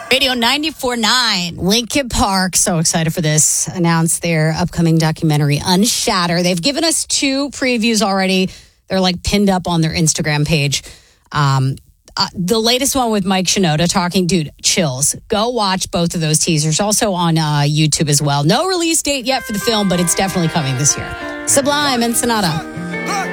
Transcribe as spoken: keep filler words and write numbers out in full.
Radio ninety-four point nine. Linkin Park, so excited for this, announced their upcoming documentary, Unshatter. They've given us two previews already. They're like pinned up on their Instagram page. Um, uh, the latest one with Mike Shinoda talking, dude, chills. Go watch both of those teasers. Also on uh, YouTube as well. No release date yet for the film, but it's definitely coming this year. Sublime and Sonata.